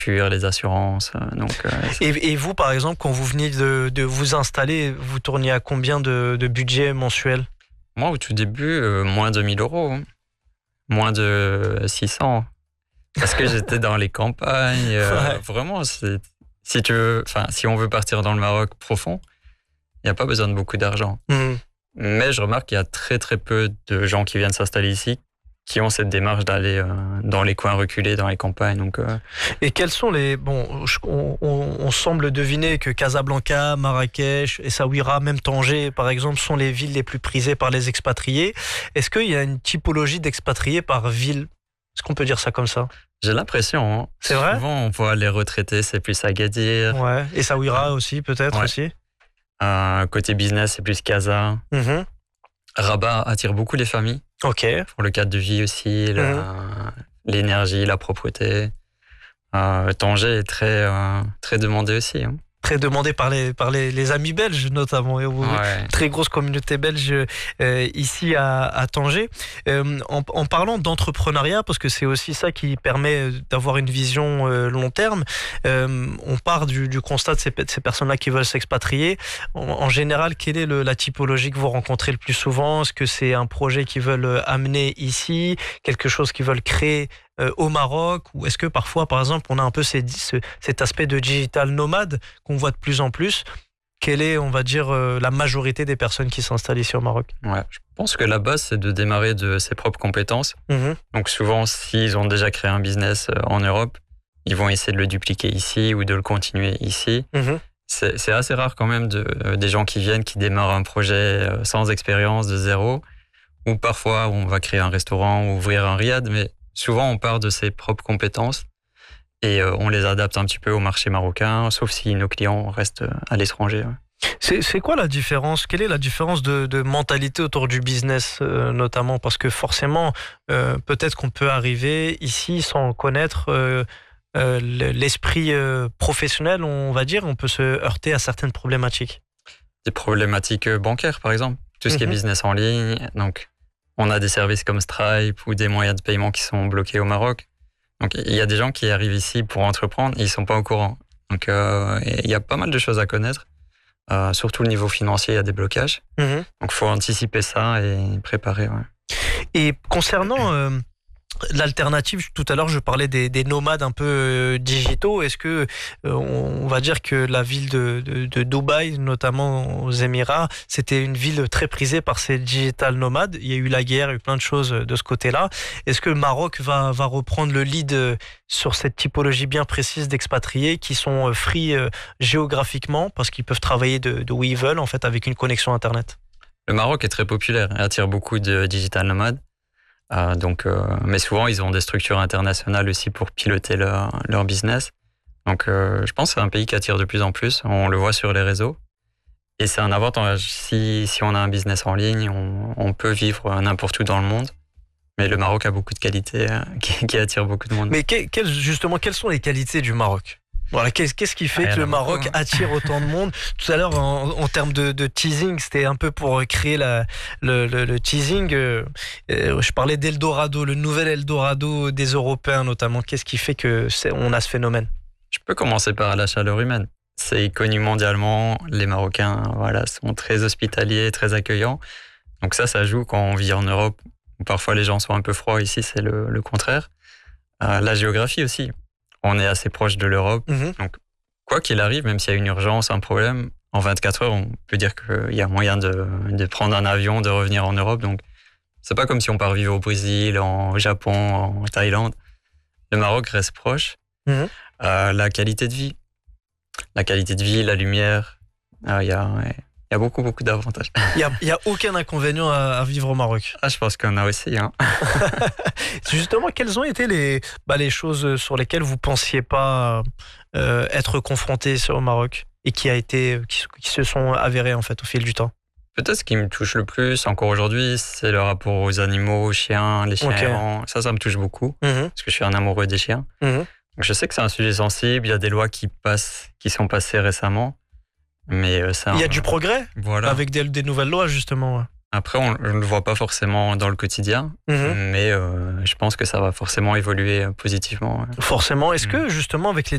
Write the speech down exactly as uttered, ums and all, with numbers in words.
voitures, les assurances. Donc, euh, et, et vous, par exemple, quand vous veniez de, de vous installer, vous tourniez à combien de, de budget mensuel? Moi, au tout début, euh, moins de mille euros, hein. Moins de six cents. Parce que j'étais dans les campagnes. Euh, ouais. Vraiment, c'est, si, tu veux, si on veut partir dans le Maroc profond, il n'y a pas besoin de beaucoup d'argent. Mmh. Mais je remarque qu'il y a très très peu de gens qui viennent s'installer ici qui ont cette démarche d'aller euh, dans les coins reculés, dans les campagnes. Donc, euh... Et quels sont les... Bon, on, on, on semble deviner que Casablanca, Marrakech, Essaouira, même Tanger, par exemple, sont les villes les plus prisées par les expatriés. Est-ce qu'il y a une typologie d'expatriés par ville? Est-ce qu'on peut dire ça comme ça? J'ai l'impression. Hein. C'est vrai? Souvent, on voit les retraités, c'est plus Agadir. Ouais. Essaouira euh, aussi, peut-être ouais. aussi. Euh, côté business, c'est plus Casa. Mm-hmm. Rabat attire beaucoup les familles. Ok. Pour le cadre de vie aussi, la, mm-hmm. l'énergie, la propreté. Euh, Tanger est très, euh, très demandé aussi. Hein. Très demandé par les, par les, les amis belges notamment. Et vous, ouais. Très grosse communauté belge euh, ici à, à Tanger. Euh, en, en parlant d'entrepreneuriat, parce que c'est aussi ça qui permet d'avoir une vision euh, long terme, euh, on part du, du constat de ces, de ces personnes-là qui veulent s'expatrier. En, en général, quelle est le, la typologie que vous rencontrez le plus souvent? Est-ce que c'est un projet qu'ils veulent amener ici, quelque chose qu'ils veulent créer au Maroc, ou est-ce que parfois, par exemple, on a un peu ces, ce, cet aspect de digital nomade qu'on voit de plus en plus? Quelle est, on va dire, la majorité des personnes qui s'installent ici au Maroc? Ouais, je pense que la base, c'est de démarrer de ses propres compétences. Mmh. Donc souvent, s'ils ont déjà créé un business en Europe, ils vont essayer de le dupliquer ici ou de le continuer ici. Mmh. C'est, c'est assez rare quand même de, euh, des gens qui viennent, qui démarrent un projet sans expérience, de zéro, ou parfois on va créer un restaurant ou ouvrir un riad, mais souvent, on part de ses propres compétences et euh, on les adapte un petit peu au marché marocain, sauf si nos clients restent à l'étranger. Ouais. C'est, c'est quoi la différence? Quelle est la différence de, de mentalité autour du business, euh, notamment? Parce que forcément, euh, peut-être qu'on peut arriver ici sans connaître euh, euh, l'esprit euh, professionnel, on va dire. On peut se heurter à certaines problématiques. Des problématiques bancaires, par exemple. Tout ce mm-hmm. qui est business en ligne, donc... On a des services comme Stripe ou des moyens de paiement qui sont bloqués au Maroc. Donc, il y a des gens qui arrivent ici pour entreprendre et ils ne sont pas au courant. Donc, euh, il y a pas mal de choses à connaître. Euh, surtout au niveau financier, il y a des blocages. Mm-hmm. Donc, il faut anticiper ça et préparer. Ouais. Et concernant euh, l'alternative, tout à l'heure, je parlais des, des nomades un peu euh, digitaux. Est-ce que euh, on va dire que la ville de, de, de Dubaï, notamment aux Émirats, c'était une ville très prisée par ces digital nomades? Il y a eu la guerre, il y a eu plein de choses de ce côté-là. Est-ce que le Maroc va, va reprendre le lead sur cette typologie bien précise d'expatriés qui sont free euh, géographiquement parce qu'ils peuvent travailler de, de où ils veulent, en fait, avec une connexion Internet? Le Maroc est très populaire et attire beaucoup de digital nomades. Euh, donc, euh, mais souvent, ils ont des structures internationales aussi pour piloter leur, leur business. Donc, euh, je pense que c'est un pays qui attire de plus en plus. On le voit sur les réseaux. Et c'est un avantage. Si, si on a un business en ligne, on, on peut vivre n'importe où dans le monde. Mais le Maroc a beaucoup de qualités euh, qui, qui attirent beaucoup de monde. Mais que, quel, justement, quelles sont les qualités du Maroc? Voilà, qu'est-ce, qu'est-ce qui fait ah, que le Maroc beaucoup, hein. attire autant de monde? Tout à l'heure, en, en termes de, de teasing, c'était un peu pour créer la, le, le, le teasing. Euh, je parlais d'Eldorado, le nouvel Eldorado des Européens notamment. Qu'est-ce qui fait que c'est, on a ce phénomène? Je peux commencer par la chaleur humaine. C'est connu mondialement. Les Marocains, voilà, sont très hospitaliers, très accueillants. Donc ça, ça joue quand on vit en Europe. Où parfois, les gens sont un peu froids. Ici, c'est le, le contraire. Euh, la géographie aussi. On est assez proche de l'Europe. Mmh. Donc, quoi qu'il arrive, même s'il y a une urgence, un problème, en vingt-quatre heures, on peut dire qu'il y a moyen de, de prendre un avion, de revenir en Europe. Donc, c'est pas comme si on part vivre au Brésil, en Japon, en Thaïlande. Le Maroc reste proche. Mmh. Euh, la qualité de vie. La qualité de vie, la lumière. Il euh, y a... Ouais. Il y a beaucoup, beaucoup d'avantages. Il n'y a, y a aucun inconvénient à, à vivre au Maroc? Ah, je pense qu'on a aussi. Hein. Justement, quelles ont été les, bah, les choses sur lesquelles vous ne pensiez pas euh, être confrontés au Maroc et qui, a été, qui, qui se sont avérées en fait, au fil du temps? Peut-être ce qui me touche le plus encore aujourd'hui, c'est le rapport aux animaux, aux chiens, les chiens okay. errants. Ça, ça me touche beaucoup mm-hmm. parce que je suis un amoureux des chiens. Mm-hmm. Donc, je sais que c'est un sujet sensible. Il y a des lois qui, passent, qui sont passées récemment. Mais ça, il y a du progrès voilà. avec des, des nouvelles lois, justement. Après, on ne le voit pas forcément dans le quotidien, mmh. mais euh, je pense que ça va forcément évoluer positivement. Forcément. Est-ce mmh. que, justement, avec les